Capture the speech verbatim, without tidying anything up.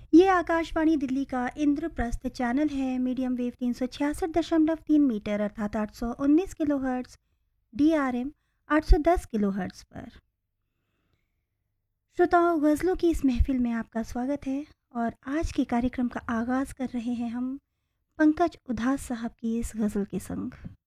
ये आकाशवाणी दिल्ली का इंद्रप्रस्थ चैनल है। मीडियम वेव तीन सौ छियासठ दशमलव तीन मीटर अर्थात आठ सौ उन्नीस kilo hertz, D R M आठ सौ दस किलो हर्ट्स पर। श्रोताओं, गज़लों की इस महफिल में आपका स्वागत है और आज के कार्यक्रम का आगाज़ कर रहे हैं हम पंकज उधास साहब की इस गज़ल के संग।